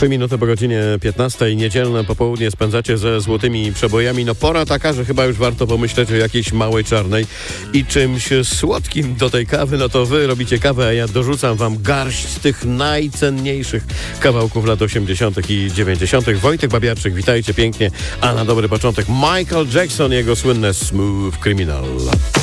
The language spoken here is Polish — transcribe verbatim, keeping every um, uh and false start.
Trzy minuty po godzinie piętnastej, niedzielne popołudnie spędzacie ze złotymi przebojami. No pora taka, że chyba już warto pomyśleć o jakiejś małej czarnej i czymś słodkim do tej kawy. No to wy robicie kawę, a ja dorzucam wam garść tych najcenniejszych kawałków lat osiemdziesiątych i dziewięćdziesiątych. Wojtek Babiarczyk, witajcie pięknie, a na dobry początek Michael Jackson, jego słynne Smooth Criminal.